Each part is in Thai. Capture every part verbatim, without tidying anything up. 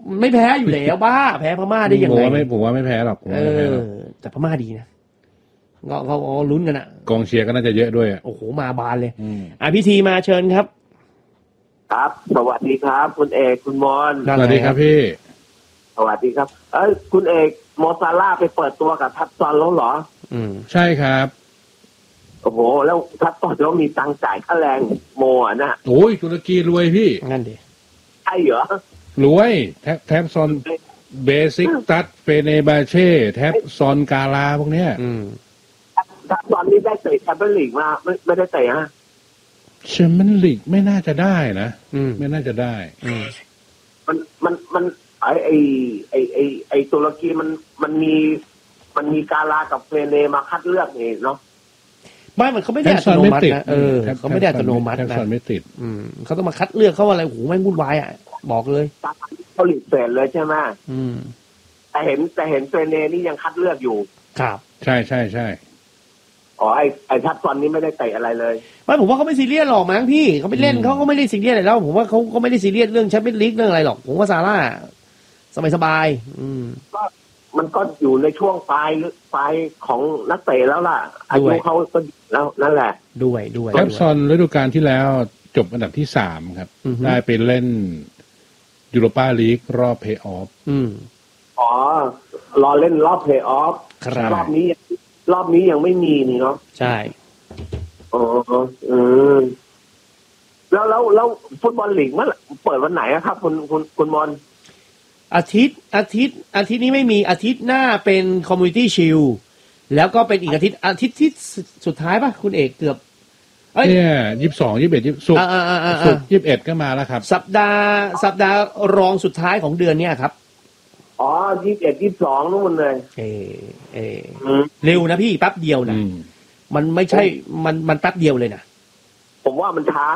ไม่แพ้อยู่แล้วบ้าแพ้พม่าได้ยังไงผมว่าไม่ผมว่าไม่แพ้หรอกเออแต่พม่าดีนะก็เขาลุ้นกันอะกองเชียร์ก็น่าจะเยอะด้วยโอ้โหมาบานเลยอ่ะพิธีมาเชิญครับครับสวัสดีครับคุณเอกคุณมอนสวัสดีครับพี่สวัสดีครับเอ้ยคุณเอกโมซาร่าไปเปิดตัวกับทัพซอนแล้วเหรออืมใช่ครับโอ้โหแล้วทัพซอนแล้วมีตังจ่ายค่าแรงโมอ่ะนะโอ้ยตุรกีรวยพี่นั่นดิใช่เหรอรวยแทบแทบซอนเบสิกตัดเฟเนบาเช่แทบซอนกาลาพวกเนี้ยอืมทัพซอนนี่ได้เตะแชมเปี้ยนลีกมาไม่ไม่ได้เตะฮะแชมเปี้ยนลีกไม่น่าจะได้นะไม่น่าจะได้มันมันมันไอไอไอไอไอตุรกีมันมันมีมันมีกาลากับเฟเนมาคัดเลือกเองเนาะไม่มันเขาไม่ได้อัตโนมัตินะเออเขาไม่ได้อัตโนมัตินะไม่ติดอืมเขาต้องมาคัดเลือกเขาอะไรโหแม่งวุ่นวายอ่ะบอกเลยเขาหลีกเฟนเลยใช่ไหมอืมแต่เห็นแต่เห็นเฟเนนี่ยังคัดเลือกอยู่ครับใช่ใช่ใช่อ๋อไอไอทัพซอนนี้ไม่ได้เตะอะไรเลยไม่ผมว่าเขาไม่ซีเรียสหรอกมั้งพี่เขาไปเล่นเขาก็ไม่ได้ซีเรียสอะไรแล้วผมว่าเขาก็ไม่ได้ซีเรียสเรื่องแชมเปี้ยนลีกเรื่องอะไรหรอกผมว่าซาร่าสบายสบายอืมก็มันก็อยู่ในช่วงปลายปลายของนักเตะแล้วล่ะอายุเขาก็แล้วนั่นแหละด้วยด้วยแคปซอนฤดูกาลที่แล้วจบอันดับที่สามครับได้ไปเล่นยูโรปาลีกรอบเพลย์ออฟอ๋อรอเล่นรอบเพลย์ออฟรอบนี้รอบนี้ยังไม่มีนี่เนาะใช่อ๋ออืมแล้วแล้วแล้วฟุตบอลลีกเมื่อเปิดวันไหนครับคุณคุณคุณมอนอาทิตย์อาทิตย์อาทิตย์นี้ไม่มีอาทิตย์หน้าเป็นคอมมูนิตี้ชิลแล้วก็เป็นอีกอาทิตย์อาทิตย์ที่สุดท้ายป่ะคุณเอกเกือบเนี่ยยี่สิบสองยี่สิบเอ็ดยี่สิบศุกร์ศุกร์ยี่สิบเอ็ดก็มาแล้วครับสัปดาห์สัปดาห์รองสุดท้ายของเดือนเนี้ยครับอ๋อยี่สิบเอ็ดยี่สิบสองนู่นเลยเอเอเร็วนะพี่แป๊บเดียวนะมันไม่ใช่มันมันแป๊บเดียวเลยนะผมว่ามันช้า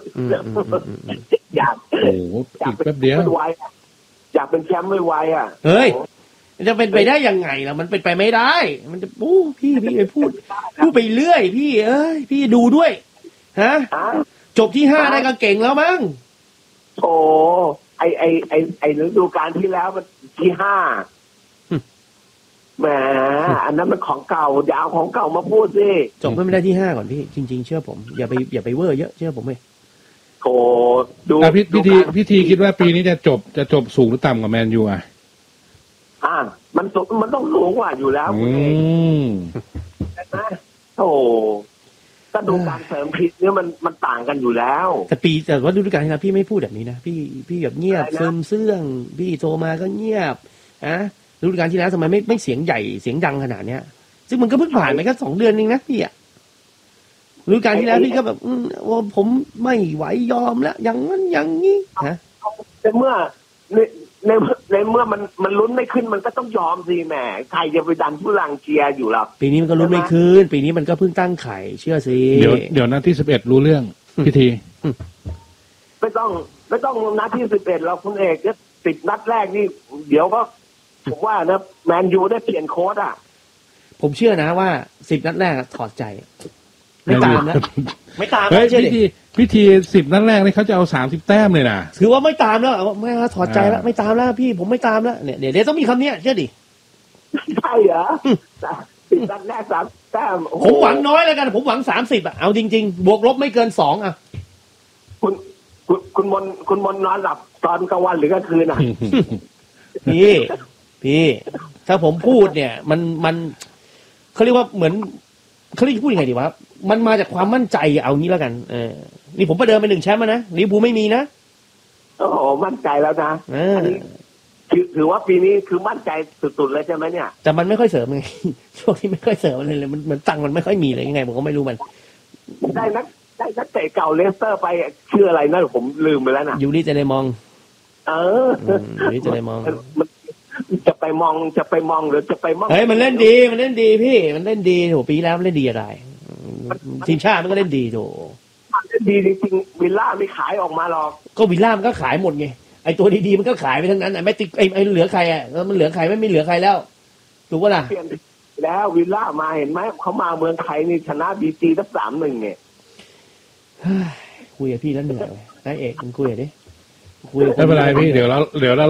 อยากโอ้อยากแป๊บเดียวอยากเป็นแชมป์ไม่ไวอ่ะเฮ้ยจะเป็นไปได้ยังไงล่ะมันเป็นไปไม่ได้มันจะปู้พี่พี่ไปพูดพูดไปเรื่อยพี่เอ้ยพี่ดูด้วยฮะจบที่ห้าได้ก็เก่งแล้วมั้งโอ้ไอไอไอไอฤดูกาลที่แล้วมันที่ห้าแหมอันนั้นมันของเก่าอย่าเอาของเก่ามาพูดสิจบไม่ได้ที่ห้าก่อนพี่จริงๆเชื่อผมอย่าไปอย่าไปเวอร์เยอะเชื่อผมเลยโอ้ดูพิธีพิธีคิดว่าปีนี้จะจบจะจบสูงหรือต่ำกว่าแมนยูอ่ะอ่ามันสูงมันต้องสูงกว่าอยู่แล้วคุณเองใช่ไหมโอ้ก็ดูการเสริมพิษเนี่ยมันมันต่างกันอยู่แล้วแต่ปีแต่ว่าฤดูกาลที่แล้วพี่ไม่พูดแบบนี้นะพี่พี่แบบเงียบซึมเสื่องพี่โทรมาก็เงียบนะฤดูกาลที่แล้วทำไมไม่ไม่เสียงใหญ่เสียงดังขนาดเนี้ยซึ่งมันก็เพิ่งผ่านไปแค่สองเดือนเองนะพี่อะฤดูกาลที่แล้วพี่ก็แบบว่าผมไม่ไหวยอมแล้วอย่างนั้นอย่างนี้ฮะแต่เมื่อในในในเมื่อมันมันลุ้นไม่ขึ้นมันก็ต้องยอมสิแหมใครจะไปดันผู้ลังเชียร์อยู่ล่ะปีนี้มันก็ลุ้นไม่ขึ้นปีนี้มันก็เพิ่งตั้งไข่เชื่อสิเดี๋ยวเดี๋ยวนัดที่สิบเอ็ดรู้เรื่องพิธีไม่ต้องไม่ต้องนัดที่สิบเอ็ดเราคุณเอกจะติดนัดแรกนี่เดี๋ยวก็ผมว่านะแมนยูได้เปลี่ยนโค้ชอ่ะผมเชื่อนะว่าสิบนัดแรกถอดใจไม่ตามแล้วไม่ตามแล้วพิธีพิธีสิบนัดแรกนี่เขาจะเอาสามสิบแต้มเลยนะถือว่าไม่ตามแล้วไม่ถอดใจแล้วไม่ตามแล้วพี่ผมไม่ตามแล้วเนี่ยเดี๋ยวเดี๋ยวต้องมีคำนี้เชื่อดิใช่เหรอสิบนัดแรกสามแต้มผมหวังน้อยแล้วกันผมหวังสามสิบอ่ะเอาจริงๆบวกลบไม่เกินสองอ่ะคุณคุณคุณมนคุณมนนอนหลับตอนกลางวันหรือกลางคืนอ่ะพี่พี่ถ้าผมพูดเนี่ยมันมันเขาเรียกว่าเหมือนเขาเรียกพูดยังไงดีวะมันมาจากความมั่นใจเอางี้แล้วกันเออนี่ผมประเดิมไปหนึ่งแชมป์นะลิเวอร์พูลไม่มีนะโอ้โหมั่นใจแล้วนะอันนี้ถือว่าปีนี้คือมั่นใจสุดๆเลยใช่ไหมเนี่ยแต่มันไม่ค่อยเสริมไงช่วงที่ไม่ค่อยเสริมอะไรเลยมันเหมือนตังมันไม่ค่อยมีเลยยังไงผมก็ไม่รู้มันได้นักได้นักเตะเก่าเลสเตอร์ไปชื่ออะไรนะผมลืมไปแล้วนะยูริเจเนมองเออยูริเจเนมองจะไปมองจะไปมองหรือจะไปมองเฮ้ยมันเล่นดีมันเล่นดีพี่มันเล่นดีโหปีแล้วเล่นดีอะไรทีมชาติมันก็เล่นดีโถมันเล่นดีจริงๆวิลล่าไม่ขายออกมาหรอกก็วิลล่ามันก็ขายหมดไงไอตัวดีๆมันก็ขายไปทั้งนั้นไอไม่ติดไอไอเหลือใครอ่ะมันเหลือใครไม่มีเหลือใครแล้วถูกป่ะล่ะเปลี่ยนแล้ววิลล่ามาเห็นไหมเขามาเมืองไทยนี่ชนะบีจีตั้งสามหนึ่งเนี่ยคุยกับพี่แล้วเหนื่อยนะเอกมึงคุยดิคุยไม่เป็นไรพี่เดี๋ยวเราเดี๋ยวเรา